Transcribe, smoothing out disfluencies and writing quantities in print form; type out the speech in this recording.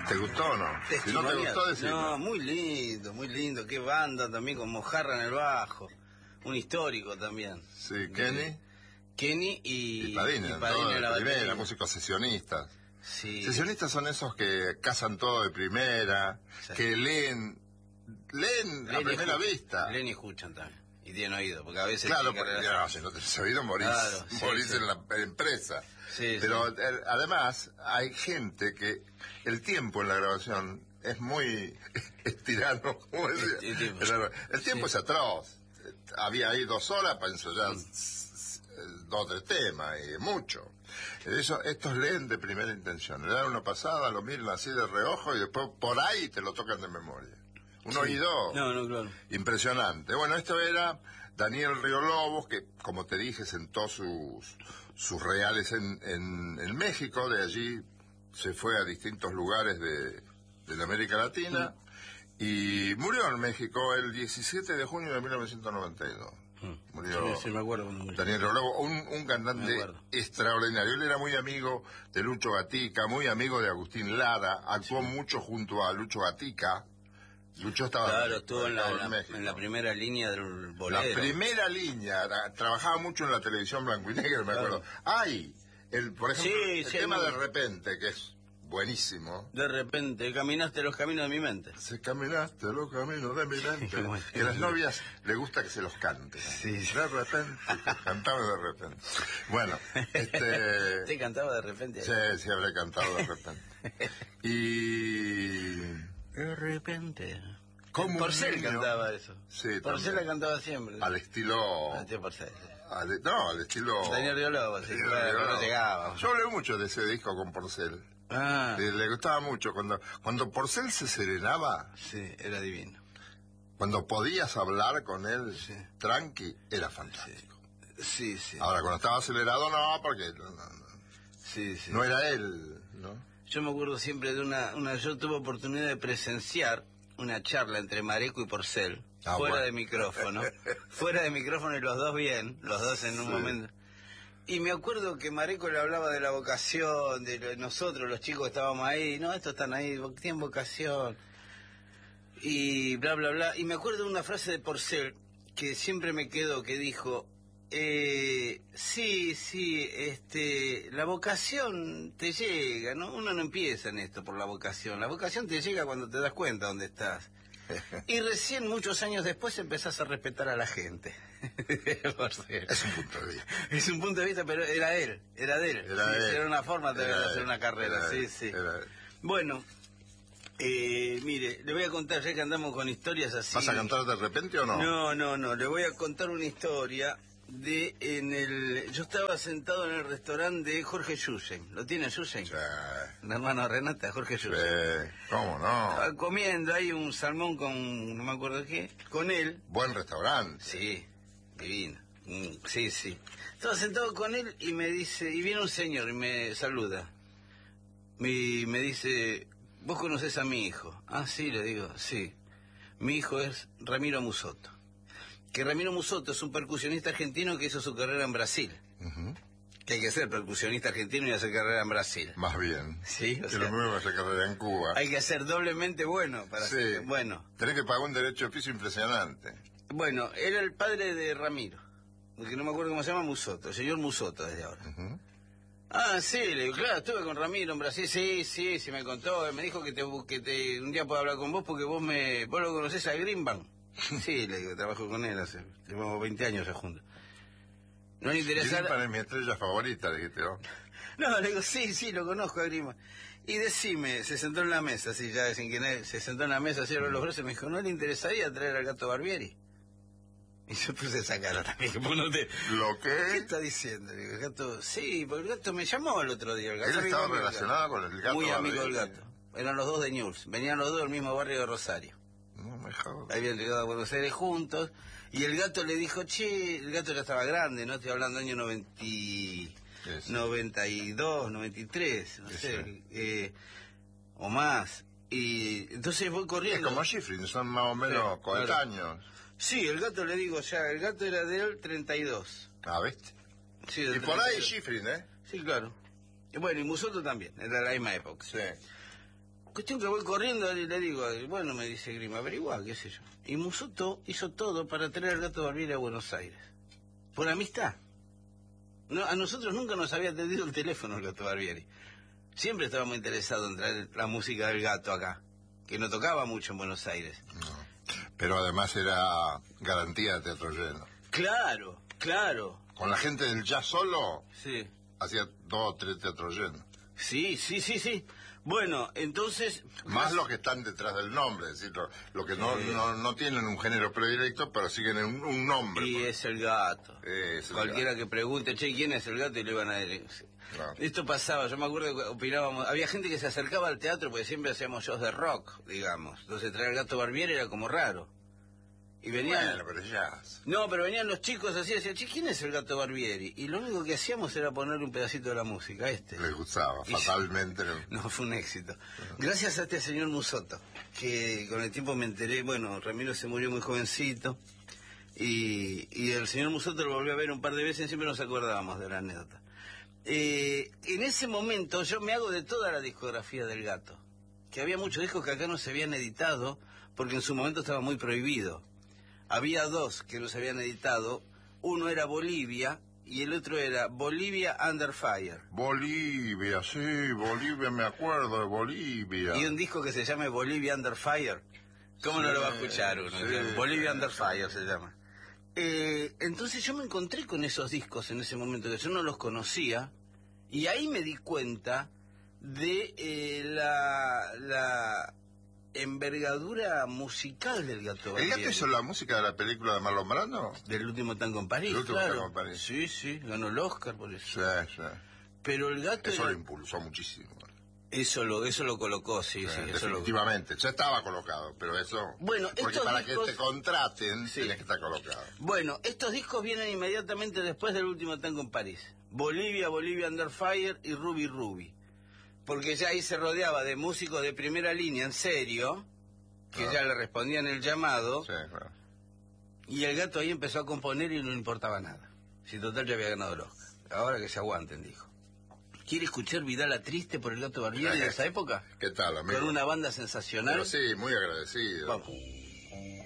¿Te gustó o no? Si no te gustó, decime. No, muy lindo. Qué banda también, con Mojarra en el bajo. Un histórico también. Sí, Kenny. Kenny y Padini en la primera, músicos sesionistas. Sí. Sesionistas son esos que cazan todo de primera, sí, que leen a primera vista. Leen y escuchan también. Y tienen oído, porque a veces... Claro, porque si no tenés oído morís, claro, sí, morís en la empresa. Sí, pero además hay gente que el tiempo en la grabación es muy estirado, como decía. El tiempo es atroz. Había ahí 2 horas para ensayar 2 o 3 temas, y mucho. Estos leen de primera intención. Le dan una pasada, lo miran así de reojo y después por ahí te lo tocan de memoria. Un oído claro, impresionante. Bueno, esto era Daniel Río Lobos, que, como te dije, sentó sus reales en México. De allí se fue a distintos lugares de la América Latina y murió en México el 17 de junio de 1992. Murió, sí, me acuerdo cuando murió. Daniel Río Lobos, un cantante extraordinario. Él era muy amigo de Lucho Gatica, muy amigo de Agustín Lara, actuó mucho junto a Lucho Gatica. Lucho estaba estuvo en la primera línea del bolero. La primera línea, trabajaba mucho en la televisión blanco y negro, me acuerdo. Por ejemplo, el tema De Repente, que es buenísimo. De repente, caminaste los caminos de mi mente. Caminaste los caminos de mi mente. Que a las novias les gusta que se los cante. Sí. De repente, cantaba de repente. Bueno, ¿Te cantaba de repente? Sí, habré cantado de repente. De repente. Como Porcel cantaba eso. Sí, Porcel la cantaba siempre. Al estilo... Porcel. Al estilo... Daniel Río Lobos, sí, no llegaba. Yo hablé mucho de ese disco con Porcel. Le gustaba mucho. Cuando Porcel se serenaba... Sí, era divino. Cuando podías hablar con él, tranqui, era fantástico. Sí. Ahora, cuando estaba acelerado, no, porque... No era él, ¿no? Yo me acuerdo siempre de yo tuve oportunidad de presenciar una charla entre Mareco y Porcel, fuera de micrófono, y los dos en un momento. Y me acuerdo que Mareco le hablaba de la vocación, de nosotros, los chicos que estábamos ahí, estos están ahí, tienen vocación, y bla, bla, bla. Y me acuerdo de una frase de Porcel que siempre me quedó, que dijo... la vocación te llega, ¿no? Uno no empieza en esto por la vocación te llega cuando te das cuenta dónde estás. Y recién, muchos años después, empezás a respetar a la gente. Es un punto de vista. Es un punto de vista, pero era de él. Era una forma de hacer una carrera, sí. Bueno, mire, le voy a contar, ya que andamos con historias así... ¿Vas a cantar de repente o no? No, le voy a contar una historia... yo estaba sentado en el restaurante de Jorge Yusen. ¿Lo tiene Yusen? Sí. Un hermano de Renata, Jorge Yusen. Sí. ¿Cómo no? Estaba comiendo ahí un salmón con no me acuerdo qué, con él. Buen restaurante. Sí, divino. Sí. Estaba sentado con él y me dice, y viene un señor y me saluda. Me dice, ¿vos conocés a mi hijo? Ah, sí, le digo, sí. Mi hijo es Ramiro Musotto. Que Ramiro Musotto es un percusionista argentino que hizo su carrera en Brasil. Que hay que ser percusionista argentino y hacer carrera en Brasil. Más bien. Sí, que lo mismo hacer carrera en Cuba. Hay que ser doblemente bueno para hacer. Bueno. Tenés que pagar un derecho de oficio impresionante. Bueno, era el padre de Ramiro, que no me acuerdo cómo se llama, Musotto, el señor Musotto desde ahora. Ah, sí, le digo, claro, estuve con Ramiro en Brasil, sí, me contó, me dijo que un día puedo hablar con vos porque vos lo conocés a Greenbank. Sí, le digo, trabajo con él llevamos 20 años ya juntos. No le interesa... Greenbank es mi estrella favorita, dijiste vos. No, le digo, sí, lo conozco a Greenbank. Y decime, se sentó en la mesa, así ya sin que se sentó en la mesa, cerró los brazos y me dijo, ¿no le interesaría traer al Gato Barbieri? Y yo puse esa cara también, que ¿Lo qué? ¿Qué está diciendo? Le digo, el Gato, sí, porque el Gato me llamó el otro día. ¿Él estaba relacionado con el Gato Muy Barbieri? amigo del Gato. Eran los dos de News, venían los dos del mismo barrio de Rosario. No me jodas. Habían llegado a Buenos Aires juntos, y el Gato le dijo, el Gato ya estaba grande, ¿no? Estoy hablando del año 92, 93, no sé, o más. Y entonces voy corriendo. Es como Schifrin, son más o menos coetáneos. Sí, el Gato le digo ya, el Gato era del 32. Ah, ¿viste? Sí, y por ahí Schifrin, ¿eh? Sí, claro. Y bueno, y Musotto también, era de la misma época. Sí. Cuestión que voy corriendo y le digo, bueno, me dice Grima, averiguá, qué sé yo. Y Musotto hizo todo para traer al Gato Barbieri a Buenos Aires. Por amistad. No, a nosotros nunca nos había atendido el teléfono el Gato Barbieri. Siempre estábamos interesados en traer la música del Gato acá, que no tocaba mucho en Buenos Aires. No. Pero además era garantía de teatro lleno. Claro, claro. Con la gente del jazz solo, sí, hacía 2 o 3 teatros llenos. Sí. Bueno, entonces... Más los que están detrás del nombre, es decir, lo que no tienen un género predilecto, pero siguen un nombre. Y es el Gato. Cualquiera Gato. Que pregunte, che, ¿quién es el Gato? Y le iban a decir... Claro. Esto pasaba, yo me acuerdo que opinábamos, había gente que se acercaba al teatro porque siempre hacíamos shows de rock, digamos. Entonces traer al Gato Barbieri era como raro. Y venían... Bueno, pero jazz. No, pero venían los chicos así y decían, che, ¿quién es el Gato Barbieri? Y lo único que hacíamos era ponerle un pedacito de la música, Les gustaba, fatalmente. No, fue un éxito. Gracias a este señor Musotto, que con el tiempo me enteré, bueno, Ramiro se murió muy jovencito, y el señor Musotto lo volvió a ver un par de veces y siempre nos acordábamos de la anécdota. En ese momento yo me hago de toda la discografía del Gato, que había muchos discos que acá no se habían editado, porque en su momento estaba muy prohibido. Había 2 que no se habían editado, uno era Bolivia y el otro era Bolivia Under Fire. Bolivia, sí, Bolivia, me acuerdo de Bolivia. Y un disco que se llama Bolivia Under Fire. ¿Cómo no lo va a escuchar uno? Sí, Bolivia Under Fire se llama. Entonces yo me encontré con esos discos en ese momento, que yo no los conocía, y ahí me di cuenta de la envergadura musical del Gato Barbieri. ¿El Gato hizo la música de la película de Marlon Brando? Del último tango en París, Tango en París. Sí, ganó el Oscar por eso. Sí. Pero el Gato... Eso lo impulsó muchísimo. Eso lo colocó, sí. Definitivamente, ya estaba colocado, pero eso... Bueno, porque para discos... que te contraten, tienes que estar colocado. Bueno, estos discos vienen inmediatamente después del último tango en París. Bolivia Under Fire y Ruby. Porque ya ahí se rodeaba de músicos de primera línea, en serio, que ya le respondían el llamado. Sí, claro. Y el Gato ahí empezó a componer y no le importaba nada. Si total ya había ganado el Oscar. Ahora que se aguanten, dijo. ¿Quiere escuchar Vidala Triste por el Gato Barbieri de esa época? ¿Qué tal, amigo? Con una banda sensacional. Pero sí, muy agradecido. Vamos.